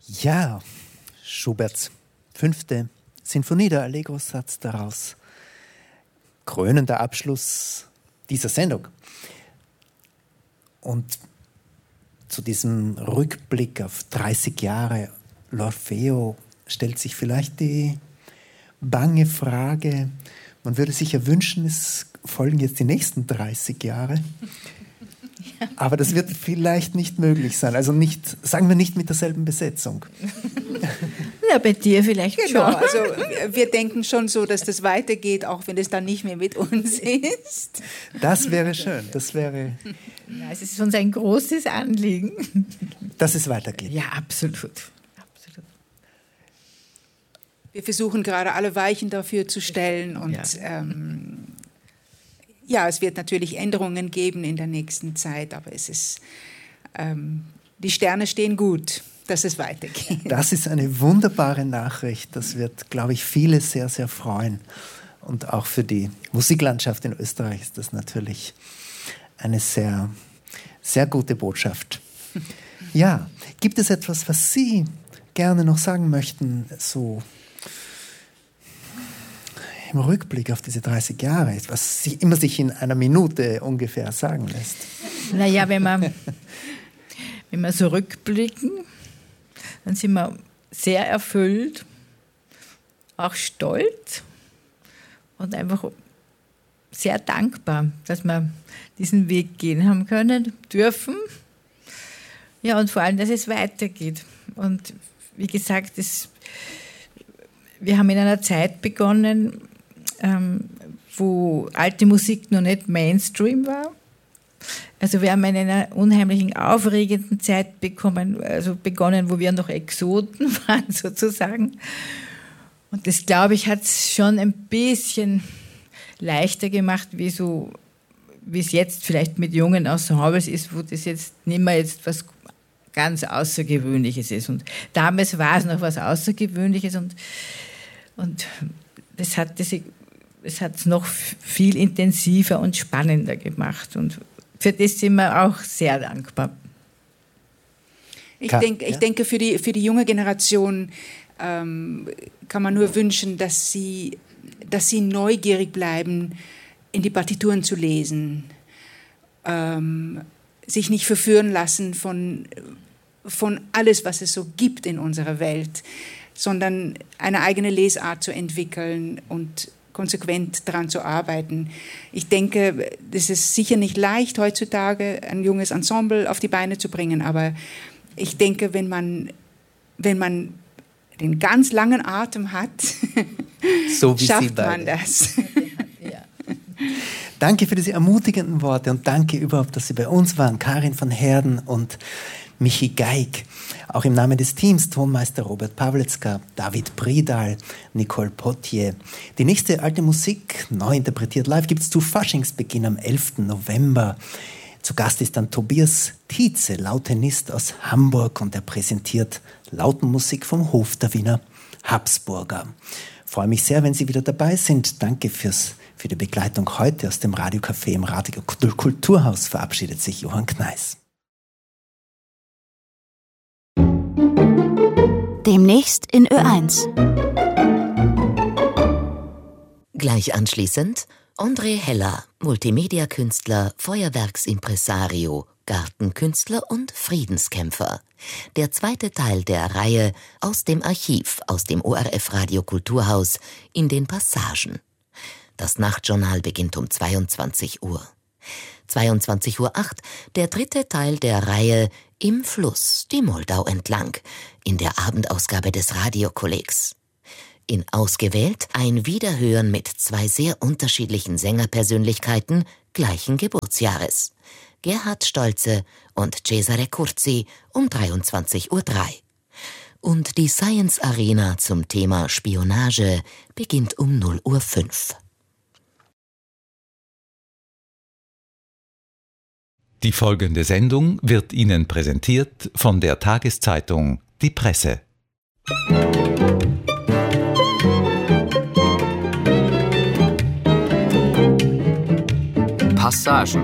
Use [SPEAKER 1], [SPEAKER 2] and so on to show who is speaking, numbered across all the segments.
[SPEAKER 1] Ja, Schuberts 5. Sinfonie, der Allegro-Satz daraus. Krönender Abschluss dieser Sendung. Und zu diesem Rückblick auf 30 Jahre L'Orfeo stellt sich vielleicht die bange Frage, man würde sich ja wünschen, es folgen jetzt die nächsten 30 Jahre. Aber das wird vielleicht nicht möglich sein. Also nicht, sagen wir nicht mit derselben Besetzung.
[SPEAKER 2] Ja, bei dir vielleicht
[SPEAKER 3] genau,
[SPEAKER 2] schon.
[SPEAKER 3] Also wir denken schon so, dass das weitergeht, auch wenn es dann nicht mehr mit uns ist.
[SPEAKER 1] Das wäre schön. Das wäre.
[SPEAKER 2] Ja, es ist uns ein großes Anliegen.
[SPEAKER 1] Dass es weitergeht.
[SPEAKER 2] Ja, absolut.
[SPEAKER 3] Wir versuchen gerade alle Weichen dafür zu stellen und ja, es wird natürlich Änderungen geben in der nächsten Zeit, aber es ist, die Sterne stehen gut, dass es weitergeht.
[SPEAKER 1] Das ist eine wunderbare Nachricht. Das wird, glaube ich, viele sehr, sehr freuen. Und auch für die Musiklandschaft in Österreich ist das natürlich eine sehr, sehr gute Botschaft. Ja, gibt es etwas, was Sie gerne noch sagen möchten, so im Rückblick auf diese 30 Jahre, was sich immer in einer Minute ungefähr sagen lässt?
[SPEAKER 2] Naja, wenn wir so rückblicken, dann sind wir sehr erfüllt, auch stolz und einfach sehr dankbar, dass wir diesen Weg gehen haben können, dürfen. Ja, und vor allem, dass es weitergeht. Und wie gesagt, wir haben in einer Zeit begonnen, wo alte Musik noch nicht Mainstream war. Also wir haben in einer unheimlichen, aufregenden Zeit begonnen, wo wir noch Exoten waren sozusagen. Und das, glaube ich, hat es schon ein bisschen leichter gemacht, wie es jetzt vielleicht mit jungen Ensembles ist, wo das jetzt nicht mehr jetzt was ganz Außergewöhnliches ist. Und damals war es noch was Außergewöhnliches und das hat es noch viel intensiver und spannender gemacht. Und für das sind wir auch sehr dankbar.
[SPEAKER 3] Ich denke, für die junge Generation kann man nur wünschen, dass sie neugierig bleiben, in die Partituren zu lesen, sich nicht verführen lassen von alles, was es so gibt in unserer Welt, sondern eine eigene Lesart zu entwickeln und konsequent daran zu arbeiten. Ich denke, das ist sicher nicht leicht, heutzutage ein junges Ensemble auf die Beine zu bringen, aber ich denke, wenn man den ganz langen Atem hat,
[SPEAKER 1] so wie
[SPEAKER 3] schafft man das.
[SPEAKER 2] Ja.
[SPEAKER 1] Danke für diese ermutigenden Worte und danke überhaupt, dass Sie bei uns waren, Karin von Herden und Michi Geig. Auch im Namen des Teams Tonmeister Robert Pawlitzka, David Bridal, Nicole Potier. Die nächste alte Musik, neu interpretiert live, gibt es zu Faschingsbeginn am 11. November. Zu Gast ist dann Tobias Tietze, Lautenist aus Hamburg, und er präsentiert Lautenmusik vom Hof der Wiener Habsburger. Ich freue mich sehr, wenn Sie wieder dabei sind. Danke für die Begleitung heute aus dem Radiocafé im Radio Kulturhaus. Verabschiedet sich Johann Kneis.
[SPEAKER 4] Demnächst in Ö1.
[SPEAKER 5] Gleich anschließend André Heller, Multimedia-Künstler, Feuerwerksimpresario, Gartenkünstler und Friedenskämpfer. Der zweite Teil der Reihe Aus dem Archiv, aus dem ORF Radio Kulturhaus in den Passagen. Das Nachtjournal beginnt um 22 Uhr. 22:08 Uhr, der dritte Teil der Reihe Im Fluss, die Moldau entlang, in der Abendausgabe des Radiokollegs. In Ausgewählt ein Wiederhören mit zwei sehr unterschiedlichen Sängerpersönlichkeiten gleichen Geburtsjahres. Gerhard Stolze und Cesare Curzi um 23:03 Uhr. Und die Science Arena zum Thema Spionage beginnt um 0:05 Uhr.
[SPEAKER 6] Die folgende Sendung wird Ihnen präsentiert von der Tageszeitung Die Presse.
[SPEAKER 7] Passagen.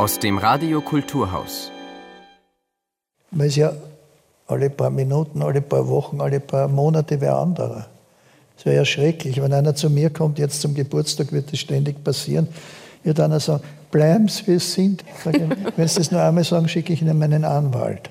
[SPEAKER 7] Aus dem Radio Kulturhaus.
[SPEAKER 8] Man ist ja alle paar Minuten, alle paar Wochen, alle paar Monate wer anderer. Das wäre ja schrecklich, wenn einer zu mir kommt, jetzt zum Geburtstag wird das ständig passieren, wird einer sagen, bleiben Sie, wie es sind. Wenn Sie das nur einmal sagen, schicke ich Ihnen meinen Anwalt.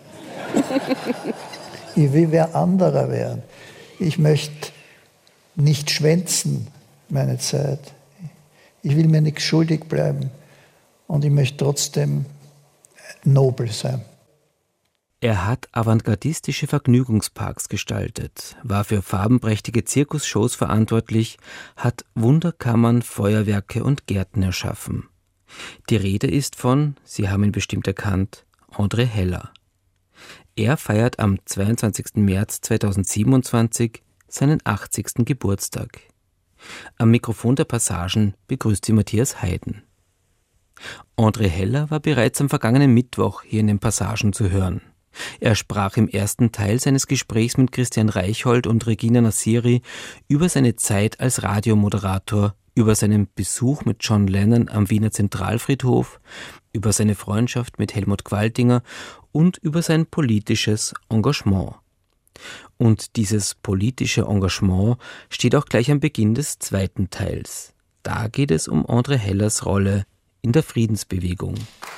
[SPEAKER 8] Ich will wer anderer werden. Ich möchte nicht schwänzen, meine Zeit. Ich will mir nichts schuldig bleiben. Und ich möchte trotzdem nobel sein.
[SPEAKER 9] Er hat avantgardistische Vergnügungsparks gestaltet, war für farbenprächtige Zirkusshows verantwortlich, hat Wunderkammern, Feuerwerke und Gärten erschaffen. Die Rede ist von, Sie haben ihn bestimmt erkannt, André Heller. Er feiert am 22. März 2027 seinen 80. Geburtstag. Am Mikrofon der Passagen begrüßt sie Matthias Heiden. André Heller war bereits am vergangenen Mittwoch hier in den Passagen zu hören. Er sprach im ersten Teil seines Gesprächs mit Christian Reichhold und Regina Nassiri über seine Zeit als Radiomoderator, über seinen Besuch mit John Lennon am Wiener Zentralfriedhof, über seine Freundschaft mit Helmut Qualtinger und über sein politisches Engagement. Und dieses politische Engagement steht auch gleich am Beginn des zweiten Teils. Da geht es um André Hellers Rolle in der Friedensbewegung.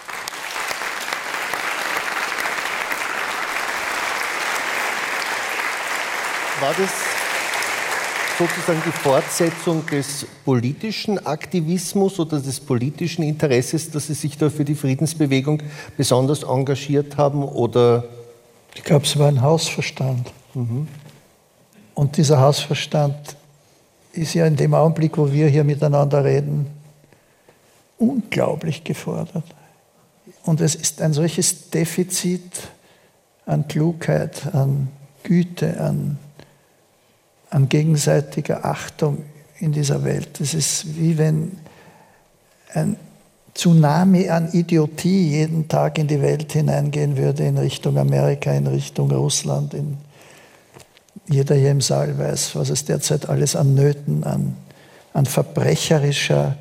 [SPEAKER 10] War das sozusagen die Fortsetzung des politischen Aktivismus oder des politischen Interesses, dass Sie sich da für die Friedensbewegung besonders engagiert haben? Oder?
[SPEAKER 8] Ich glaube, es war ein Hausverstand. Und dieser Hausverstand ist ja in dem Augenblick, wo wir hier miteinander reden, unglaublich gefordert. Und es ist ein solches Defizit an Klugheit, an Güte, an gegenseitiger Achtung in dieser Welt. Es ist wie wenn ein Tsunami an Idiotie jeden Tag in die Welt hineingehen würde, in Richtung Amerika, in Richtung Russland. Jeder hier im Saal weiß, was es derzeit alles an Nöten, an verbrecherischer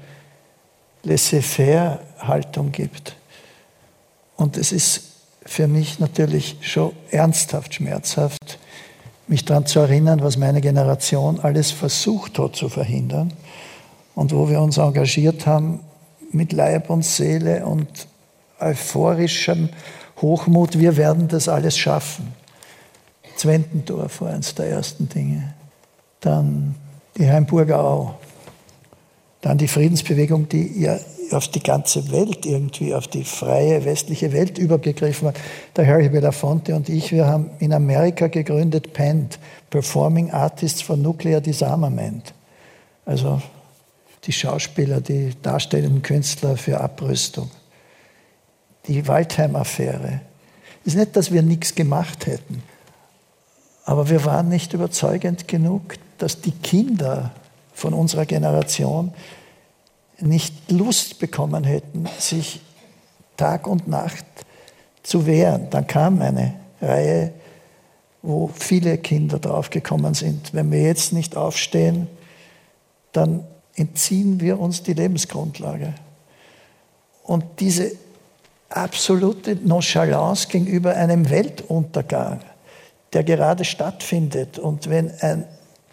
[SPEAKER 8] Laissez-faire-Haltung gibt. Und es ist für mich natürlich schon ernsthaft schmerzhaft, mich daran zu erinnern, was meine Generation alles versucht hat zu verhindern und wo wir uns engagiert haben mit Leib und Seele und euphorischem Hochmut, wir werden das alles schaffen. Zwentendorf war eines der ersten Dinge. Dann die Hainburger Au. Dann die Friedensbewegung, die ja auf die ganze Welt irgendwie, auf die freie westliche Welt übergegriffen hat. Der Harry Belafonte und ich, wir haben in Amerika gegründet PAND, Performing Artists for Nuclear Disarmament. Also die Schauspieler, die darstellenden Künstler für Abrüstung. Die Waldheim-Affäre. Es ist nicht, dass wir nichts gemacht hätten, aber wir waren nicht überzeugend genug, dass die Kinder von unserer Generation nicht Lust bekommen hätten, sich Tag und Nacht zu wehren. Dann kam eine Reihe, wo viele Kinder draufgekommen sind. Wenn wir jetzt nicht aufstehen, dann entziehen wir uns die Lebensgrundlage. Und diese absolute Nonchalance gegenüber einem Weltuntergang, der gerade stattfindet, und wenn ein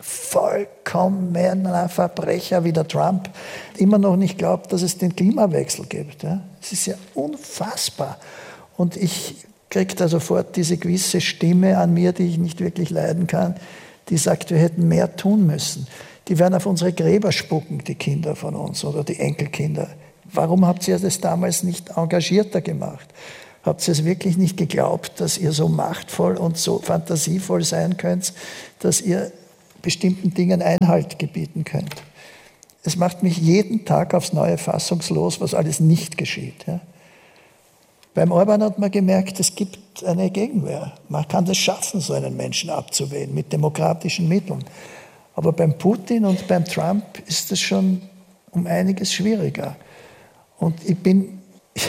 [SPEAKER 8] vollkommener Verbrecher wie der Trump immer noch nicht glaubt, dass es den Klimawechsel gibt. Ja? Es ist ja unfassbar. Und ich kriege da sofort diese gewisse Stimme an mir, die ich nicht wirklich leiden kann, die sagt, wir hätten mehr tun müssen. Die werden auf unsere Gräber spucken, die Kinder von uns oder die Enkelkinder. Warum habt ihr das damals nicht engagierter gemacht? Habt ihr es wirklich nicht geglaubt, dass ihr so machtvoll und so fantasievoll sein könnt, dass ihr bestimmten Dingen Einhalt gebieten könnt? Es macht mich jeden Tag aufs Neue fassungslos, was alles nicht geschieht. Ja? Beim Orban hat man gemerkt, es gibt eine Gegenwehr. Man kann es schaffen, so einen Menschen abzuwählen mit demokratischen Mitteln. Aber beim Putin und beim Trump ist es schon um einiges schwieriger. Und ich bin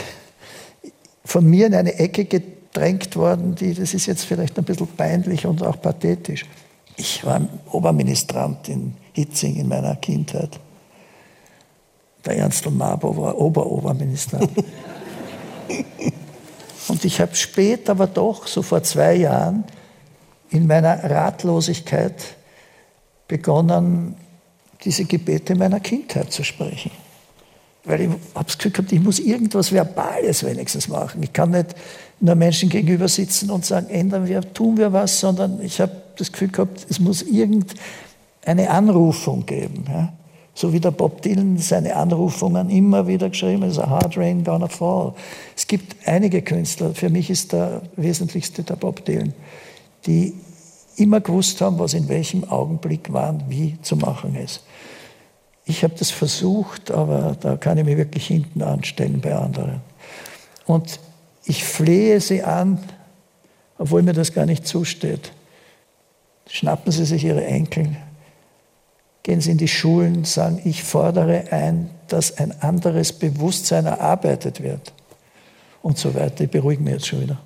[SPEAKER 8] von mir in eine Ecke gedrängt worden, das ist jetzt vielleicht ein bisschen peinlich und auch pathetisch. Ich war Oberministrant in Hitzing in meiner Kindheit. Der Ernstl Mabo war Oberministrant. Und ich habe später aber doch, so vor 2 Jahren, in meiner Ratlosigkeit begonnen, diese Gebete meiner Kindheit zu sprechen. Weil ich habe das Gefühl gehabt, ich muss irgendwas Verbales wenigstens machen. Ich kann nicht nur Menschen gegenüber sitzen und sagen, ändern wir, tun wir was, sondern ich habe das Gefühl gehabt, es muss irgendeine Anrufung geben. Ja? So wie der Bob Dylan seine Anrufungen immer wieder geschrieben hat, a hard rain gonna fall. Es gibt einige Künstler, für mich ist der wesentlichste der Bob Dylan, die immer gewusst haben, was in welchem Augenblick wann wie zu machen ist. Ich habe das versucht, aber da kann ich mich wirklich hinten anstellen bei anderen. Und ich flehe sie an, obwohl mir das gar nicht zusteht. Schnappen Sie sich Ihre Enkel, gehen Sie in die Schulen, sagen, ich fordere ein, dass ein anderes Bewusstsein erarbeitet wird. Und so weiter. Ich beruhige mich jetzt schon wieder.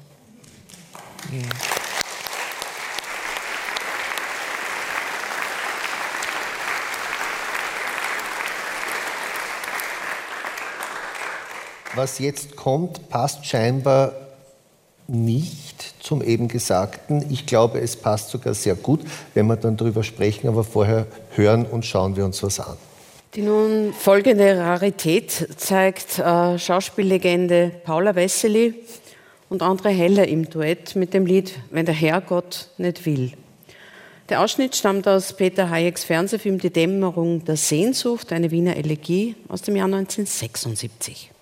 [SPEAKER 10] Was jetzt kommt, passt scheinbar nicht zum eben Gesagten. Ich glaube, es passt sogar sehr gut, wenn wir dann darüber sprechen, aber vorher hören und schauen wir uns was an.
[SPEAKER 11] Die nun folgende Rarität zeigt Schauspiellegende Paula Wessely und André Heller im Duett mit dem Lied »Wenn der Herrgott nicht will«. Der Ausschnitt stammt aus Peter Hayeks Fernsehfilm »Die Dämmerung der Sehnsucht«, eine Wiener Elegie aus dem Jahr 1976.